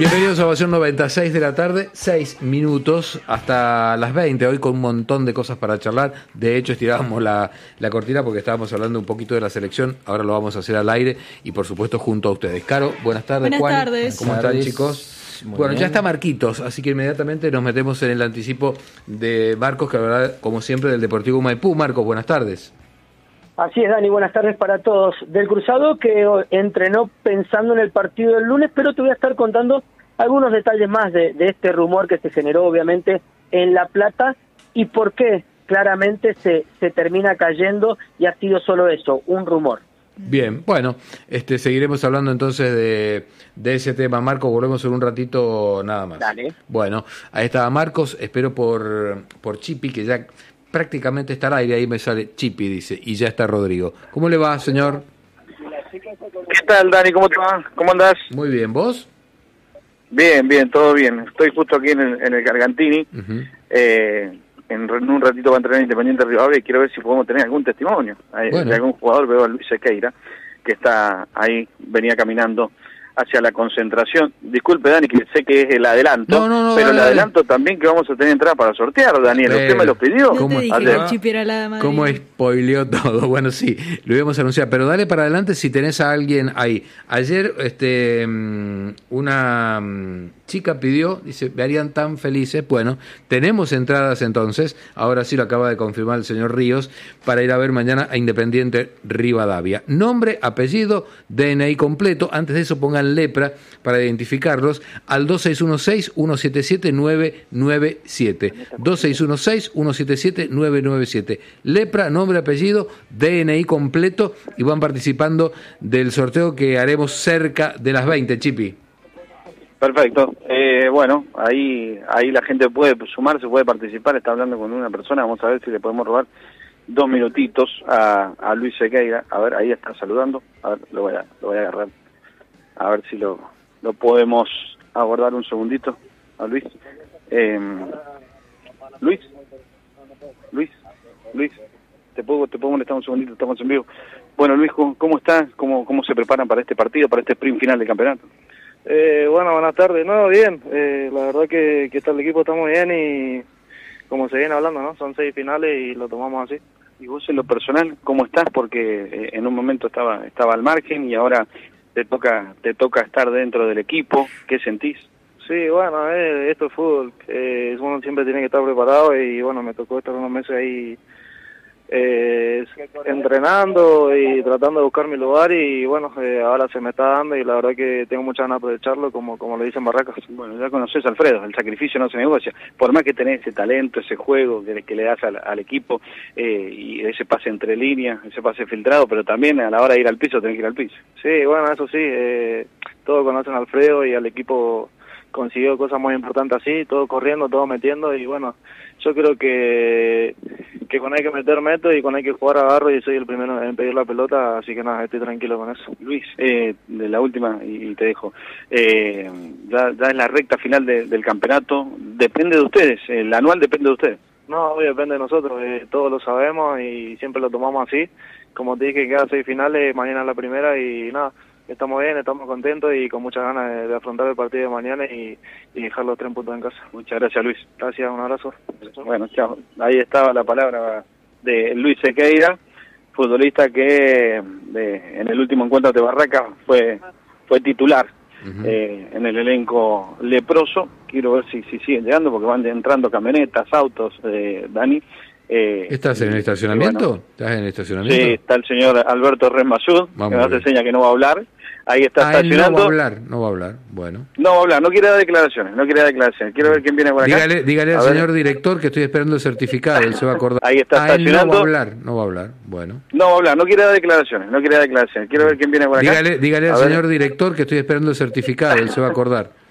Bienvenidos a Ovación 96 de la tarde, 6 minutos hasta las 20, hoy con un montón de cosas para charlar. De hecho, estirábamos la cortina porque estábamos hablando un poquito de la selección, ahora lo vamos a hacer al aire y por supuesto junto a ustedes. Caro, buenas tardes. Buenas Juan, tardes. ¿cómo están, chicos? Muy Bueno, bien. ya está Marquitos, así que inmediatamente nos metemos en el anticipo de Marcos, que hablará como siempre del Deportivo Maipú. Marcos, buenas tardes. Así es, Dani, buenas tardes para todos. Del Cruzado, que entrenó pensando en el partido del lunes, pero te voy a estar contando algunos detalles más de este rumor que se generó, obviamente, en La Plata, y por qué claramente se termina cayendo, y ha sido solo eso, un rumor. Bien, bueno, seguiremos hablando entonces de ese tema. Marcos, volvemos en un ratito nada más. Dale. Bueno, ahí estaba Marcos, espero por Chipi, que ya prácticamente está al aire, ahí me sale Chipi, dice, y ya está Rodrigo. ¿Cómo le va, señor? ¿Qué tal, Dani? ¿Cómo te va? ¿Cómo andás? Muy bien, ¿vos? Bien, todo bien. Estoy justo aquí en el Gargantini. Uh-huh. En un ratito va a entrenar Independiente Rivadavia y quiero ver si podemos tener algún testimonio de algún jugador. Veo a Luis Sequeira, que está ahí, venía caminando hacia la concentración. Disculpe, Dani, que sé que es el adelanto, No, pero el dale. adelanto también que vamos a tener entrada para sortear, Daniel. ¿Usted me lo pidió? No te dije Ayer. que el chip era la dama. ¿Cómo spoileó todo? Bueno, sí, lo íbamos a anunciar, pero dale para adelante si tenés a alguien ahí. Ayer una chica pidió, dice, me harían tan felices. Bueno, tenemos entradas entonces, ahora sí lo acaba de confirmar el señor Ríos, para ir a ver mañana a Independiente Rivadavia. Nombre, apellido, DNI completo, antes de eso pongan lepra para identificarlos al 2616-177-997. 2616-177-997. Lepra, nombre, apellido, DNI completo y van participando del sorteo que haremos cerca de las 20, Chipi. Perfecto. Bueno, ahí la gente puede sumarse, puede participar. Está hablando con una persona. Vamos a ver si le podemos robar 2 minutitos a Luis Sequeira. A ver, ahí está saludando. A ver, lo voy a agarrar. A ver si lo podemos abordar un segundito a Luis. Luis, te puedo molestar un segundito, estamos en vivo. Bueno, Luis, ¿cómo estás? ¿Cómo se preparan para este partido, para este sprint final del campeonato? Bueno, buenas tardes. No, bien. La verdad que está el equipo, estamos bien y como se viene hablando, ¿no? Son 6 finales y lo tomamos así. Y vos en lo personal, ¿cómo estás? Porque en un momento estaba al margen y ahora te toca estar dentro del equipo. ¿Qué sentís? Sí, bueno, esto es fútbol. Uno siempre tiene que estar preparado y bueno, me tocó estar unos meses ahí entrenando y tratando de buscar mi lugar y bueno, ahora se me está dando y la verdad que tengo muchas ganas de aprovecharlo como le dicen Barracas. Bueno, ya conoces a Alfredo, el sacrificio no se negocia. Por más que tenés ese talento, ese juego que le das al equipo y ese pase entre líneas, ese pase filtrado, pero también a la hora de ir al piso tenés que ir al piso. Sí, bueno, eso sí, todos conocen a Alfredo y al equipo consiguió cosas muy importantes así, todo corriendo, todo metiendo y bueno, yo creo que cuando hay que meto y cuando hay que jugar agarro y soy el primero en pedir la pelota, así que nada, estoy tranquilo con eso. Luis, de la última y te dejo, ya es la recta final del campeonato, depende de ustedes, el anual depende de ustedes. No, hoy depende de nosotros, todos lo sabemos y siempre lo tomamos así, como te dije, quedan 6 finales, mañana es la primera y nada, estamos bien, estamos contentos y con muchas ganas de afrontar el partido de mañana y dejar los 3 puntos en casa. Muchas gracias, Luis. Gracias, un abrazo. Bueno, chao. Ahí estaba la palabra de Luis Sequeira, futbolista que en el último encuentro de Barracas fue titular. Uh-huh. En el elenco leproso. Quiero ver si siguen llegando porque van entrando camionetas, autos, Dani. ¿Estás en el estacionamiento? Bueno, ¿Estás en el estacionamiento? sí, está el señor Alberto Remasud, que me hace seña que no va a hablar. Ahí está estacionando. No va a hablar, bueno. No va a hablar, no quiere dar declaraciones. Quiero ver quién viene por acá. Dígale al señor director que estoy esperando el certificado, él se va a acordar. Ahí está estacionando. No va a hablar, bueno. No va a hablar, no quiere dar declaraciones. Quiero ver quién viene por acá. Dígale al señor director que estoy esperando el certificado, él se va a acordar.